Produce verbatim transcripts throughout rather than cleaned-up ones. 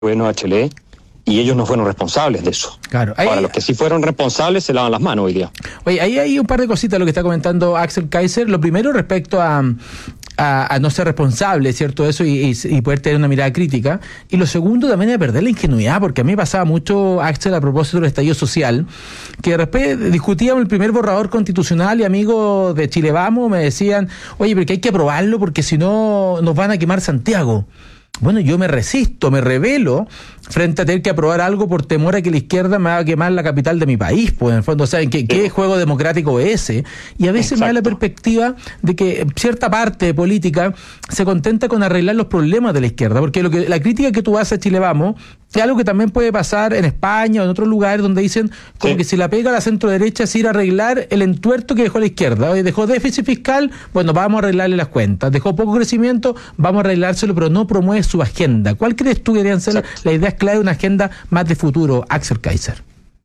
gobierno de Bachelet, y ellos no fueron responsables de eso. Claro. Ahí, Ahora, los que sí fueron responsables se lavan las manos hoy día. Oye, ahí hay un par de cositas lo que está comentando Axel Kaiser. Lo primero respecto a, a, a no ser responsable, ¿cierto? Eso y, y, y poder tener una mirada crítica. Y lo segundo también es perder la ingenuidad, porque a mí me pasaba mucho, Axel, a propósito del estallido social, que de repente discutíamos el primer borrador constitucional y amigos de Chile Vamos me decían, oye, pero que hay que aprobarlo porque si no nos van a quemar Santiago. Bueno, yo me resisto, me rebelo frente a tener que aprobar algo por temor a que la izquierda me haga quemar la capital de mi país, pues en el fondo, ¿saben qué, qué juego democrático es ese? Y a veces Exacto. me da la perspectiva de que cierta parte política se contenta con arreglar los problemas de la izquierda, porque lo que la crítica que tú haces a Chile Vamos es algo que también puede pasar en España o en otros lugares donde dicen como sí. que si la pega a la centro derecha es ir a arreglar el entuerto que dejó la izquierda. Oye, dejó déficit fiscal, bueno, vamos a arreglarle las cuentas. Dejó poco crecimiento, vamos a arreglárselo, pero no promueve su agenda. ¿Cuál crees tú que deberían ser Exacto. la idea clave de una agenda más de futuro, Axel Kaiser?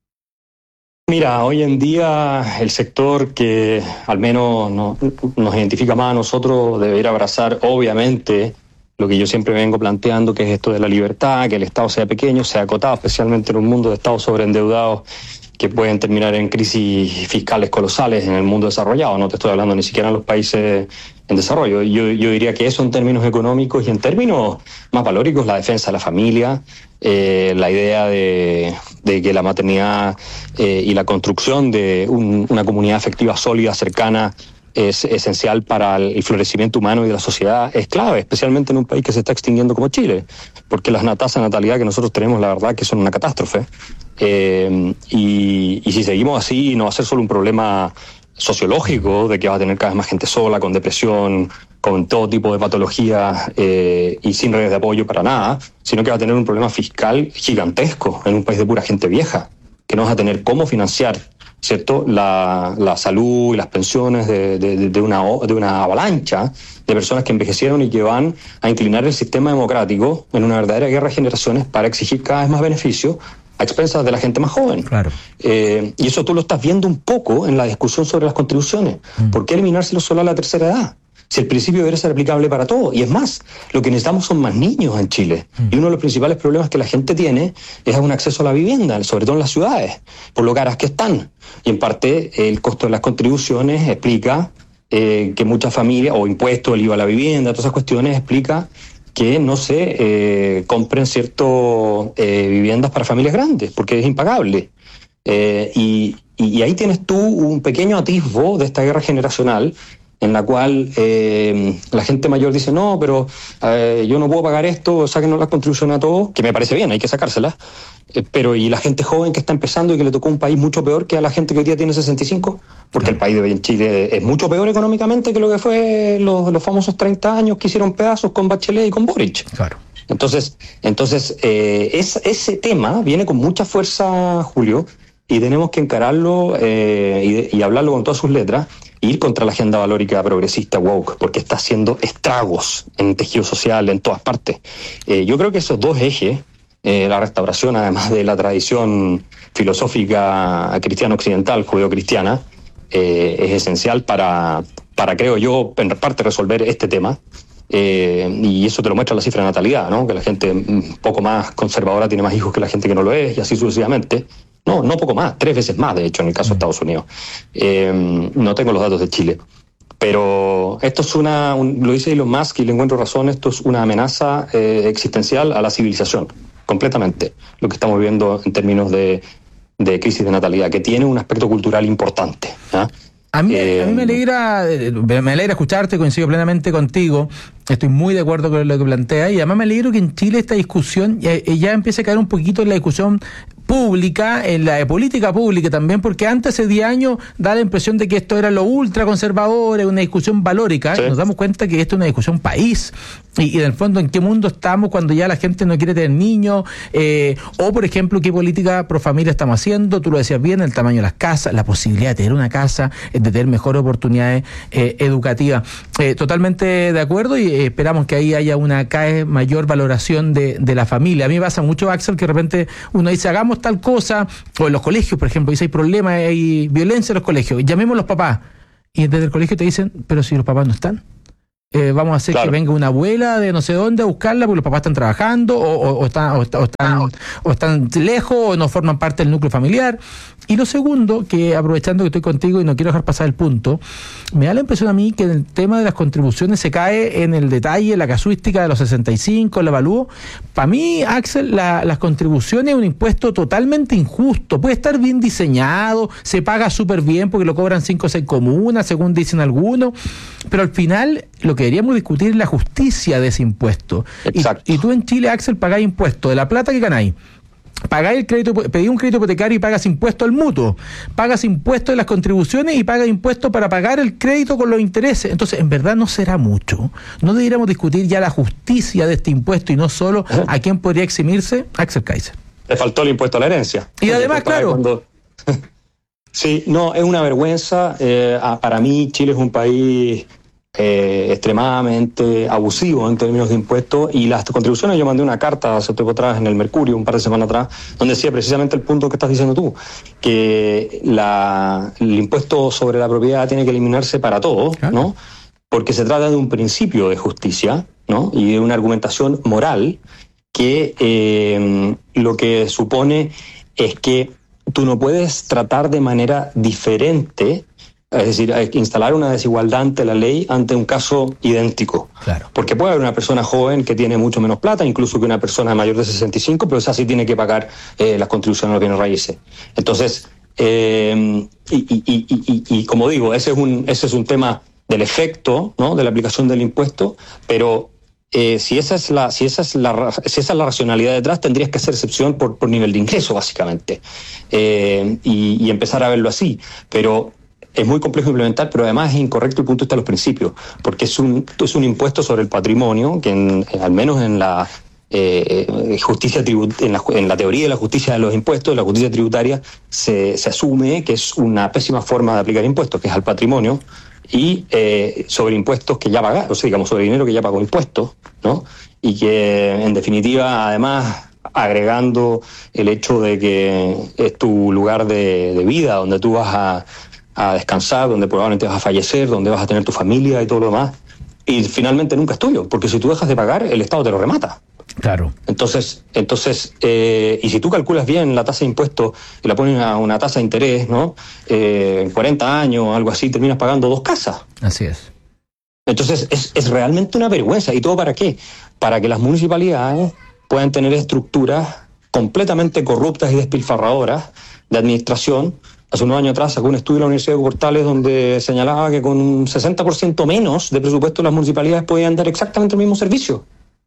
Mira, hoy en día el sector que al menos no, nos identifica más a nosotros debería abrazar, obviamente, lo que yo siempre vengo planteando, que es esto de la libertad, que el Estado sea pequeño, sea acotado, especialmente en un mundo de Estados sobreendeudados que pueden terminar en crisis fiscales colosales en el mundo desarrollado. No te estoy hablando ni siquiera en los países en desarrollo. Yo, yo diría que eso en términos económicos y en términos más valóricos, la defensa de la familia, eh, la idea de, de que la maternidad eh, y la construcción de un, una comunidad afectiva sólida, cercana, es esencial para el florecimiento humano y de la sociedad, es clave, especialmente en un país que se está extinguiendo como Chile, porque las tasas de natalidad que nosotros tenemos, la verdad que son una catástrofe. Eh, y, y si seguimos así, no va a ser solo un problema sociológico, de que va a tener cada vez más gente sola, con depresión, con todo tipo de patologías eh, y sin redes de apoyo para nada, sino que va a tener un problema fiscal gigantesco en un país de pura gente vieja, que no vas a tener cómo financiar, ¿cierto?, la, la salud y las pensiones de, de, de, una, de una avalancha de personas que envejecieron y que van a inclinar el sistema democrático en una verdadera guerra de generaciones para exigir cada vez más beneficios a expensas de la gente más joven. Claro. Eh, y eso tú lo estás viendo un poco en la discusión sobre las contribuciones. Mm. ¿Por qué eliminárselo solo a la tercera edad? Si el principio debería ser aplicable para todos. Y es más, lo que necesitamos son más niños en Chile. Mm. Y uno de los principales problemas que la gente tiene es un acceso a la vivienda, sobre todo en las ciudades, por lo caras que están. Y en parte el costo de las contribuciones explica eh, que muchas familias, o impuestos, el I V A a la vivienda, todas esas cuestiones, explica que no se eh, compren ciertas eh, viviendas para familias grandes, porque es impagable. Eh, y, y ahí tienes tú un pequeño atisbo de esta guerra generacional, en la cual eh, la gente mayor dice, no, pero eh, yo no puedo pagar esto, sáquenos las contribuciones a todos, que me parece bien, hay que sacárselas, eh, pero y la gente joven que está empezando y que le tocó un país mucho peor que a la gente que hoy día tiene sesenta y cinco, porque el país de en Chile es mucho peor económicamente que lo que fue los, los famosos treinta años que hicieron pedazos con Bachelet y con Boric. Claro. Entonces, entonces eh, es, ese tema viene con mucha fuerza, Julio, y tenemos que encararlo eh, y, y hablarlo con todas sus letras, ir contra la agenda valórica progresista woke, porque está haciendo estragos en el tejido social en todas partes. Eh, yo creo que esos dos ejes, eh, la restauración además de la tradición filosófica cristiano-occidental, judeo-cristiana, eh, es esencial para, para, creo yo, en parte resolver este tema. Eh, y eso te lo muestra la cifra de natalidad, ¿no? Que la gente un poco más conservadora tiene más hijos que la gente que no lo es, y así sucesivamente. No, no poco más, tres veces más, de hecho, en el caso de Estados Unidos. Eh, no tengo los datos de Chile. Pero esto es una, un, lo dice Elon Musk y le encuentro razón, esto es una amenaza eh, existencial a la civilización, completamente, lo que estamos viviendo en términos de, de crisis de natalidad, que tiene un aspecto cultural importante, ¿eh? A mí, eh, a mí me alegra me alegra escucharte, coincido plenamente contigo, estoy muy de acuerdo con lo que planteas, y además me alegro que en Chile esta discusión ya, ya empiece a caer un poquito en la discusión pública, en la de política pública también, porque antes, hace diez años, da la impresión de que esto era lo ultraconservador, una discusión valórica. Sí. Nos damos cuenta que esto es una discusión país, y, y en el fondo, ¿en qué mundo estamos cuando ya la gente no quiere tener niños? Eh, o, por ejemplo, ¿qué política pro familia estamos haciendo? Tú lo decías bien, el tamaño de las casas, la posibilidad de tener una casa, de tener mejores oportunidades eh, educativas. Eh, totalmente de acuerdo, y eh, esperamos que ahí haya una cada vez mayor valoración de, de la familia. A mí me pasa mucho, Axel, que de repente uno dice, hagamos tal cosa, o en los colegios, por ejemplo, dice, hay problemas, hay violencia en los colegios, llamemos a los papás, y desde el colegio te dicen, pero si los papás no están. Eh, vamos a hacer claro. que venga una abuela de no sé dónde a buscarla porque los papás están trabajando o, o, o, están, o, o, están, o están lejos o no forman parte del núcleo familiar. Y lo segundo, que aprovechando que estoy contigo y no quiero dejar pasar el punto, me da la impresión a mí que el tema de las contribuciones se cae en el detalle, la casuística de los sesenta y cinco, el avalúo. Para mí, Axel, la, las contribuciones es un impuesto totalmente injusto. Puede estar bien diseñado, se paga súper bien porque lo cobran cinco o seis comunas, según dicen algunos, pero al final lo que deberíamos discutir es la justicia de ese impuesto. Exacto. Y, y tú en Chile, Axel, pagás impuestos de la plata que ganáis. Pagáis el crédito, pedí un crédito hipotecario y pagas impuesto al mutuo, pagas impuesto de las contribuciones y pagas impuesto para pagar el crédito con los intereses. Entonces, en verdad no será mucho. ¿No deberíamos discutir ya la justicia de este impuesto y no solo a quién podría eximirse? Axel Kaiser. Le faltó el impuesto a la herencia. Y además, claro... Cuando... sí, no, es una vergüenza. Eh, para mí, Chile es un país... Eh, extremadamente abusivo en términos de impuestos, y las contribuciones, yo mandé una carta hace tiempo atrás en el Mercurio, un par de semanas atrás, donde decía precisamente el punto que estás diciendo tú, que la, el impuesto sobre la propiedad tiene que eliminarse para todos, claro. ¿no? Porque se trata de un principio de justicia, ¿no? Y de una argumentación moral que eh, lo que supone es que tú no puedes tratar de manera diferente. Es decir, hay que instalar una desigualdad ante la ley ante un caso idéntico. Claro. Porque puede haber una persona joven que tiene mucho menos plata, incluso que una persona mayor de sesenta y cinco, pero esa sí tiene que pagar eh, las contribuciones a los bienes raíces. Entonces, eh, y, y, y, y, y como digo, ese es un ese es un tema del efecto, ¿no?, de la aplicación del impuesto, pero eh, si esa es la si esa es la si esa es la racionalidad detrás, tendrías que hacer excepción por, por nivel de ingreso, básicamente, eh, y, y empezar a verlo así. Pero es muy complejo implementar, pero además es incorrecto el punto de vista de los principios, porque es un, es un impuesto sobre el patrimonio que, en, al menos en la eh, justicia tribut- en la, en la teoría de la justicia de los impuestos, de la justicia tributaria, se, se asume que es una pésima forma de aplicar impuestos, que es al patrimonio, y eh, sobre impuestos que ya pagaron, o sea, digamos, sobre dinero que ya pagó impuestos, ¿no? Y que, en definitiva, además, agregando el hecho de que es tu lugar de, de vida, donde tú vas a a descansar, donde probablemente vas a fallecer, donde vas a tener tu familia y todo lo demás, y finalmente nunca es tuyo, porque si tú dejas de pagar, el Estado te lo remata. Claro. Entonces, entonces eh, y si tú calculas bien la tasa de impuestos y la pones a una tasa de interés, ¿no?, eh, en cuarenta años o algo así, terminas pagando dos casas. Así es. Entonces, es, es realmente una vergüenza. ¿Y todo para qué? Para que las municipalidades puedan tener estructuras completamente corruptas y despilfarradoras de administración. Hace unos años atrás sacó un estudio de la Universidad de Portales donde señalaba que con un sesenta por ciento menos de presupuesto las municipalidades podían dar exactamente el mismo servicio.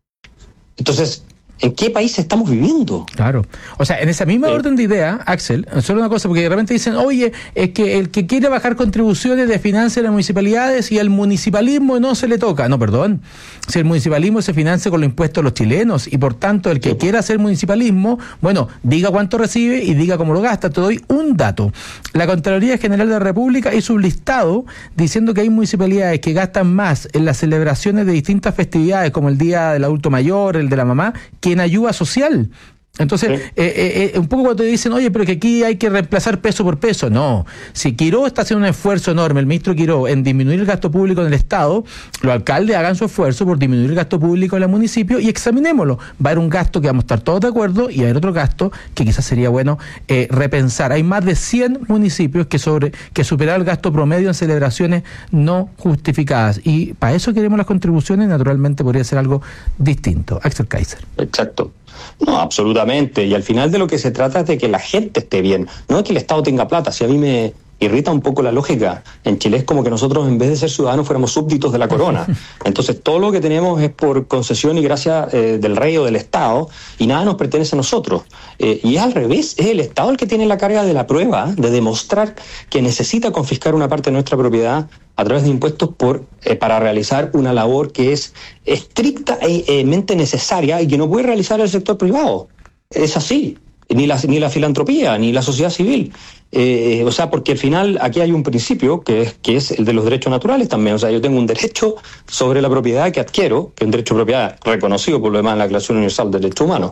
Entonces, ¿en qué país estamos viviendo? Claro. O sea, en esa misma eh. orden de idea, Axel, solo una cosa, porque de repente dicen, oye, es que el que quiere bajar contribuciones de financia de las municipalidades y al municipalismo no se le toca. No, perdón. Si el municipalismo se financia con los impuestos de los chilenos y por tanto el que sí. quiera hacer municipalismo, bueno, diga cuánto recibe y diga cómo lo gasta. Te doy un dato. La Contraloría General de la República hizo un listado diciendo que hay municipalidades que gastan más en las celebraciones de distintas festividades, como el Día del Adulto Mayor, el de la Mamá, que en ayuda social. Entonces, sí. eh, eh, un poco cuando te dicen, oye, pero que aquí hay que reemplazar peso por peso, no. Si Quiró está haciendo un esfuerzo enorme, el ministro Quiró, en disminuir el gasto público en el Estado, los alcaldes hagan su esfuerzo por disminuir el gasto público en el municipio y examinémoslo. Va a haber un gasto que vamos a estar todos de acuerdo y va a haber otro gasto que quizás sería bueno eh, repensar. Hay más de cien municipios que sobre que superaron el gasto promedio en celebraciones no justificadas. Y para eso queremos las contribuciones, naturalmente podría ser algo distinto. Axel Kaiser. Exacto. No, absolutamente. Y al final de lo que se trata es de que la gente esté bien, no de que el Estado tenga plata. Si a mí me irrita un poco la lógica, en Chile es como que nosotros en vez de ser ciudadanos fuéramos súbditos de la corona. Entonces todo lo que tenemos es por concesión y gracia eh, del rey o del Estado y nada nos pertenece a nosotros. Eh, y es al revés, es el Estado el que tiene la carga de la prueba, de demostrar que necesita confiscar una parte de nuestra propiedad a través de impuestos por eh, para realizar una labor que es estrictamente necesaria y que no puede realizar el sector privado. Es así, ni la, ni la filantropía, ni la sociedad civil. Eh, o sea, porque al final aquí hay un principio que es, que es el de los derechos naturales también. O sea, yo tengo un derecho sobre la propiedad que adquiero, que es un derecho de propiedad reconocido por lo demás en la Declaración Universal de Derechos Humanos.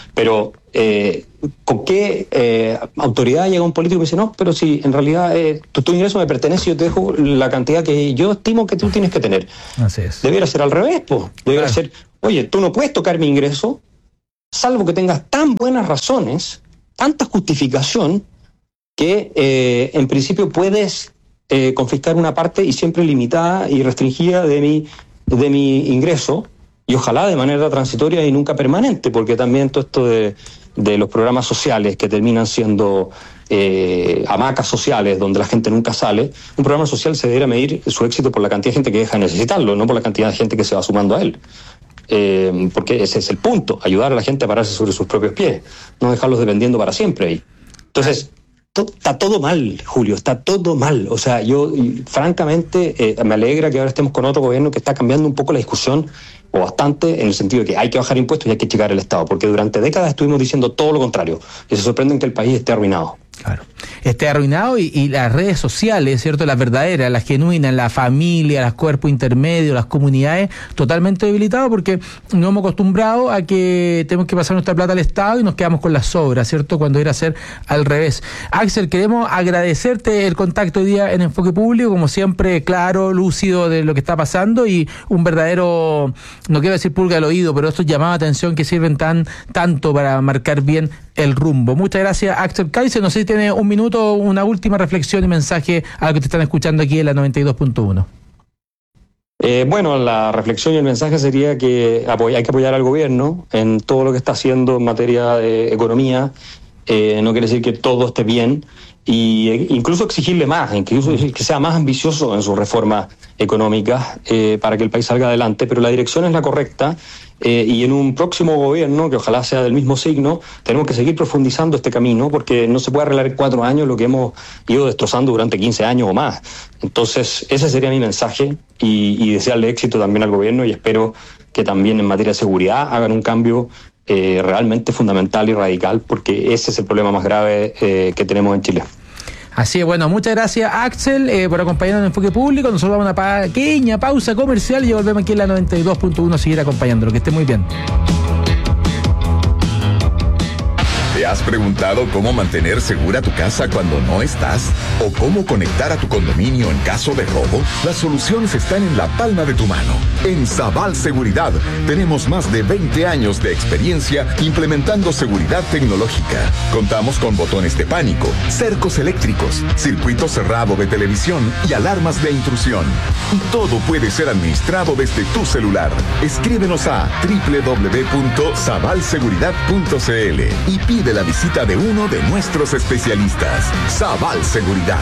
Pero, eh, ¿con qué eh, autoridad llega un político y dice, no, pero si en realidad eh, tu, tu ingreso me pertenece, yo te dejo la cantidad que yo estimo que tú tienes que tener? Así es. Debiera ser al revés, pues. Debiera Claro. ser, oye, tú no puedes tocar mi ingreso, salvo que tengas tan buenas razones, tanta justificación, que eh, en principio puedes eh, confiscar una parte y siempre limitada y restringida de mi, de mi ingreso, y ojalá de manera transitoria y nunca permanente, porque también todo esto de, de los programas sociales que terminan siendo eh, hamacas sociales donde la gente nunca sale, un programa social se debería medir su éxito por la cantidad de gente que deja de necesitarlo, no por la cantidad de gente que se va sumando a él. Eh, porque ese es el punto, ayudar a la gente a pararse sobre sus propios pies, no dejarlos dependiendo para siempre ahí. Entonces, to, está todo mal, Julio, está todo mal. O sea, yo y, francamente eh, me alegra que ahora estemos con otro gobierno que está cambiando un poco la discusión, o bastante, en el sentido de que hay que bajar impuestos y hay que checar el Estado, porque durante décadas estuvimos diciendo todo lo contrario, y se sorprenden que el país esté arruinado. Claro. Esté arruinado y, y las redes sociales, ¿cierto? Las verdaderas, las genuinas, la familia, los cuerpos intermedios, las comunidades, totalmente debilitados porque nos hemos acostumbrado a que tenemos que pasar nuestra plata al Estado y nos quedamos con las sobras, ¿cierto? Cuando era ser al revés. Axel, queremos agradecerte el contacto hoy día en Enfoque Público, como siempre, claro, lúcido de lo que está pasando y un verdadero, no quiero decir pulga al oído, pero estos llamados de atención que sirven tan tanto para marcar bien el rumbo. Muchas gracias, Axel Kaiser. No sé si tiene un minuto, una última reflexión y mensaje a lo que te están escuchando aquí en la noventa y dos punto uno. Eh, bueno, la reflexión y el mensaje sería que apoy- hay que apoyar al gobierno en todo lo que está haciendo en materia de economía. Eh, no quiere decir que todo esté bien, y eh, incluso exigirle más, incluso que sea más ambicioso en sus reformas económicas eh, para que el país salga adelante, pero la dirección es la correcta. Eh, y en un próximo gobierno, que ojalá sea del mismo signo, tenemos que seguir profundizando este camino, porque no se puede arreglar en cuatro años lo que hemos ido destrozando durante quince años o más. Entonces, ese sería mi mensaje, y, y desearle éxito también al gobierno, y espero que también en materia de seguridad hagan un cambio eh, realmente fundamental y radical, porque ese es el problema más grave eh, que tenemos en Chile. Así es, bueno, muchas gracias, Axel, eh, por acompañarnos en Enfoque Público. Nosotros vamos a una pequeña pausa comercial y volvemos aquí en la noventa y dos punto uno a seguir acompañándolo. Que esté muy bien. ¿Te has preguntado cómo mantener segura tu casa cuando no estás? ¿O cómo conectar a tu condominio en caso de robo? Las soluciones están en la palma de tu mano. En Sabal Seguridad tenemos más de veinte años de experiencia implementando seguridad tecnológica. Contamos con botones de pánico, cercos eléctricos, circuito cerrado de televisión y alarmas de intrusión. Y todo puede ser administrado desde tu celular. Escríbenos a doble u doble u doble u punto sabal seguridad punto c l y pide la visita de uno de nuestros especialistas. Sabal Seguridad.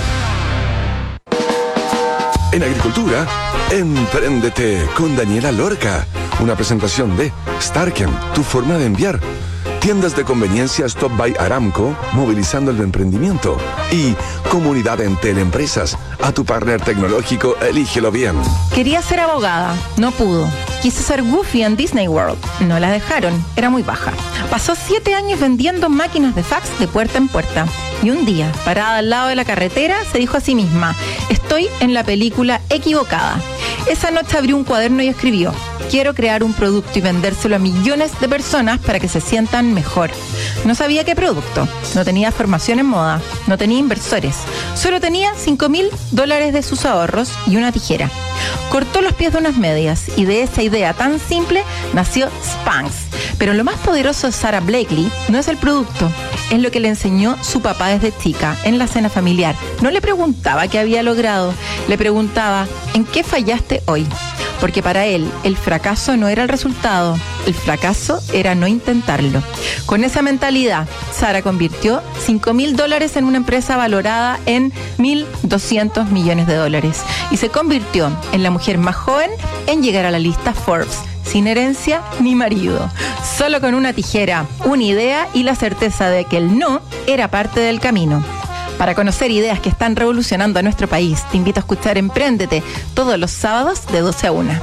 En agricultura, Empréndete con Daniela Lorca. Una presentación de Starken, tu forma de enviar. Tiendas de conveniencia Stop by Aramco, movilizando el emprendimiento. Y Comunidad Entel Empresas, a tu partner tecnológico, elígelo bien. Quería ser abogada, no pudo. Quiso ser Goofy en Disney World, no la dejaron, era muy baja. Pasó siete años vendiendo máquinas de fax de puerta en puerta. Y un día, parada al lado de la carretera, se dijo a sí misma: estoy en la película equivocada. Esa noche abrió un cuaderno y escribió: quiero crear un producto y vendérselo a millones de personas para que se sientan mejor. No sabía qué producto, no tenía formación en moda, no tenía inversores, solo tenía cinco mil dólares de sus ahorros y una tijera. Cortó los pies de unas medias y de esa idea tan simple nació Spanx. Pero lo más poderoso de Sara Blakely no es el producto, es lo que le enseñó su papá desde chica en la cena familiar. No le preguntaba qué había logrado, le preguntaba: ¿en qué fallaste hoy? Porque para él el fracaso no era el resultado, el fracaso era no intentarlo. Con esa mentalidad, Sara convirtió cinco mil dólares en una empresa valorada en mil doscientos millones de dólares y se convirtió en la mujer más joven en llegar a la lista Forbes, sin herencia ni marido, solo con una tijera, una idea y la certeza de que el no era parte del camino. Para conocer ideas que están revolucionando a nuestro país, te invito a escuchar Empréndete todos los sábados de doce a una.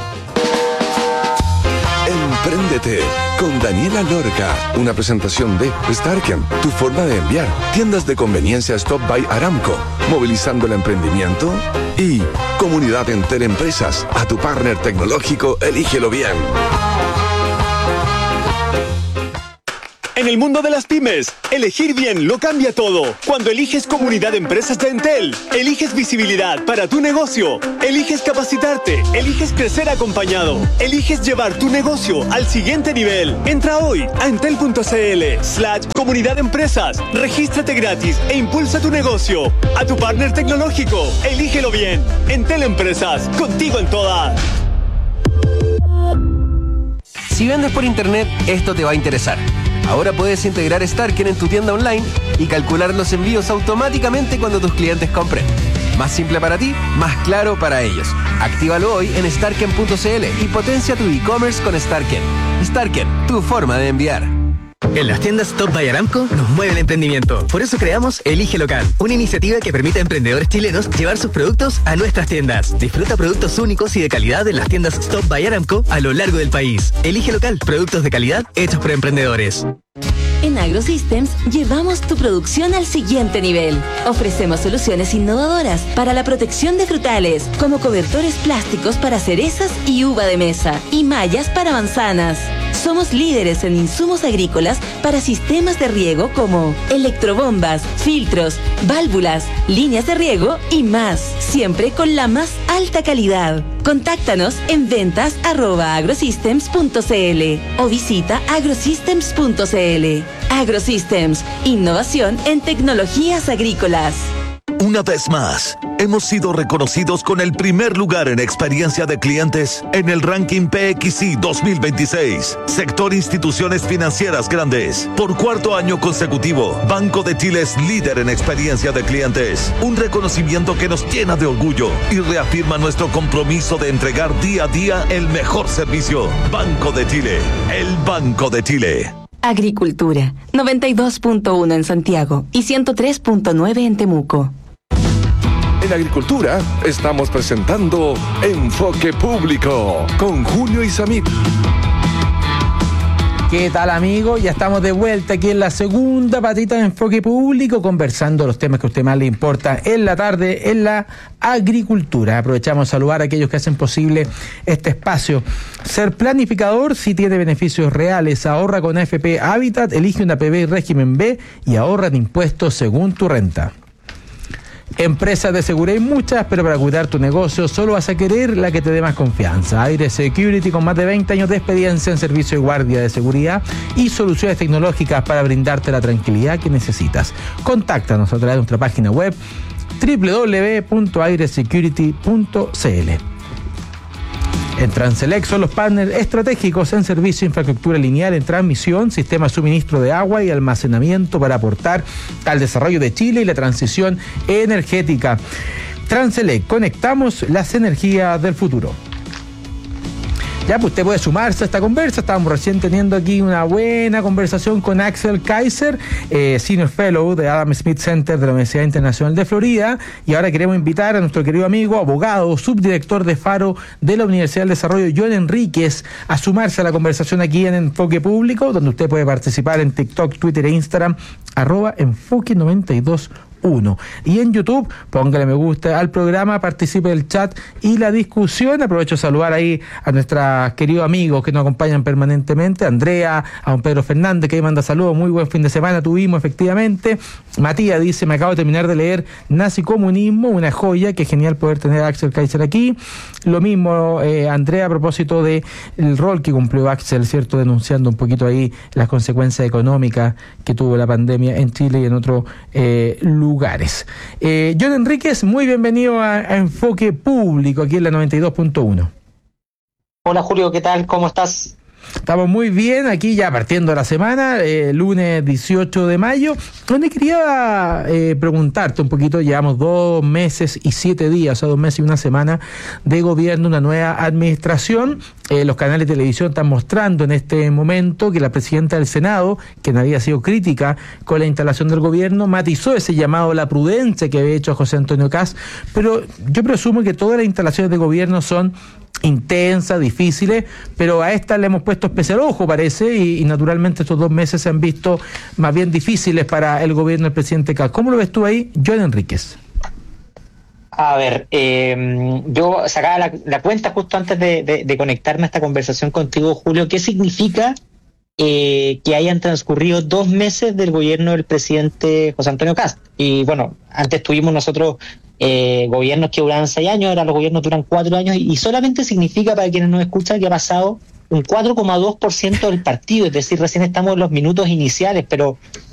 Empréndete con Daniela Lorca. Una presentación de Starken, tu forma de enviar. Tiendas de conveniencia Stop by Aramco, movilizando el emprendimiento. Y Comunidad Entel Empresas, a tu partner tecnológico, elígelo bien. En el mundo de las pymes, elegir bien lo cambia todo. Cuando eliges Comunidad de Empresas de Entel, eliges visibilidad para tu negocio, eliges capacitarte, eliges crecer acompañado, eliges llevar tu negocio al siguiente nivel. Entra hoy a entel.cl slash comunidad de empresas, regístrate gratis e impulsa tu negocio. A tu partner tecnológico, elígelo bien. Entel Empresas, contigo en todas. Si vendes por internet, esto te va a interesar. Ahora puedes integrar Starken en tu tienda online y calcular los envíos automáticamente cuando tus clientes compren. Más simple para ti, más claro para ellos. Actívalo hoy en starken punto cl y potencia tu e-commerce con Starken. Starken, tu forma de enviar. En las tiendas Stop by Aramco nos mueve el emprendimiento. Por eso creamos Elige Local, una iniciativa que permite a emprendedores chilenos llevar sus productos a nuestras tiendas. Disfruta productos únicos y de calidad en las tiendas Stop by Aramco a lo largo del país. Elige Local, productos de calidad hechos por emprendedores. En AgroSystems llevamos tu producción al siguiente nivel. Ofrecemos soluciones innovadoras para la protección de frutales, como cobertores plásticos para cerezas y uva de mesa, y mallas para manzanas. Somos líderes en insumos agrícolas para sistemas de riego como electrobombas, filtros, válvulas, líneas de riego y más, siempre con la más alta calidad. Contáctanos en ventas arroba agrosystems punto cl o visita agrosystems punto cl. AgroSystems, innovación en tecnologías agrícolas. Una vez más, hemos sido reconocidos con el primer lugar en experiencia de clientes en el ranking P X I dos mil veintiséis, sector instituciones financieras grandes. Por cuarto año consecutivo, Banco de Chile es líder en experiencia de clientes. Un reconocimiento que nos llena de orgullo y reafirma nuestro compromiso de entregar día a día el mejor servicio. Banco de Chile, el Banco de Chile. Agricultura, noventa y dos punto uno en Santiago y ciento tres punto nueve en Temuco. En Agricultura estamos presentando Enfoque Público con Julio Isamit. ¿Qué tal, amigos? Ya estamos de vuelta aquí en la segunda patita de Enfoque Público, conversando los temas que a usted más le importa en la tarde en la agricultura. Aprovechamos a saludar a aquellos que hacen posible este espacio. Ser planificador sí tiene beneficios reales. Ahorra con A F P Habitat, elige una P B régimen B y ahorra en impuestos según tu renta. Empresas de seguridad hay muchas, pero para cuidar tu negocio solo vas a querer la que te dé más confianza. Aire Security, con más de veinte años de experiencia en servicio de guardia de seguridad y soluciones tecnológicas para brindarte la tranquilidad que necesitas. Contáctanos a través de nuestra página web doble u doble u doble u punto aire security punto cl. En Transelec son los partners estratégicos en servicio de infraestructura lineal en transmisión, sistema de suministro de agua y almacenamiento para aportar al desarrollo de Chile y la transición energética. Transelec, conectamos las energías del futuro. Ya, pues usted puede sumarse a esta conversa. Estábamos recién teniendo aquí una buena conversación con Axel Kaiser, eh, Senior Fellow de Adam Smith Center de la Universidad Internacional de Florida. Y ahora queremos invitar a nuestro querido amigo, abogado, subdirector de Faro de la Universidad del Desarrollo, John Enríquez, a sumarse a la conversación aquí en Enfoque Público, donde usted puede participar en TikTok, Twitter e Instagram, arroba Enfoque noventa y dos uno. Y en YouTube, póngale me gusta al programa, participe del chat y la discusión. Aprovecho de saludar ahí a nuestros queridos amigos que nos acompañan permanentemente, Andrea, a don Pedro Fernández, que ahí manda saludos, muy buen fin de semana tuvimos efectivamente. Matías dice, me acabo de terminar de leer Nazi Comunismo, una joya, que genial poder tener a Axel Kaiser aquí. Lo mismo, eh, Andrea, a propósito de el rol que cumplió Axel, ¿cierto?, denunciando un poquito ahí las consecuencias económicas que tuvo la pandemia en Chile y en otros eh, lugares. Eh, John Enríquez, muy bienvenido a, a Enfoque Público aquí en la noventa y dos punto uno. Hola Julio, ¿qué tal? ¿Cómo estás? Estamos muy bien, aquí ya partiendo la semana, eh, lunes dieciocho de mayo, donde quería eh, preguntarte un poquito. Llevamos dos meses y siete días, o sea, dos meses y una semana de gobierno, una nueva administración. Eh, los canales de televisión están mostrando en este momento que la presidenta del Senado, quien había sido crítica con la instalación del gobierno, matizó ese llamado a la prudencia que había hecho José Antonio Kast, pero yo presumo que todas las instalaciones de gobierno son intensas, difíciles, pero a esta le hemos puesto especial ojo, parece, y, y naturalmente estos dos meses se han visto más bien difíciles para el gobierno del presidente Kast. ¿Cómo lo ves tú ahí, John Enríquez? A ver, eh, yo sacaba la, la cuenta justo antes de, de, de conectarme a esta conversación contigo, Julio. ¿Qué significa eh, que hayan transcurrido dos meses del gobierno del presidente José Antonio Kast. Y bueno, antes tuvimos nosotros eh, gobiernos que duraban seis años, ahora los gobiernos duran cuatro años, y solamente significa, para quienes nos escuchan, que ha pasado un cuatro coma dos por ciento del partido, es decir, recién estamos en los minutos iniciales, pero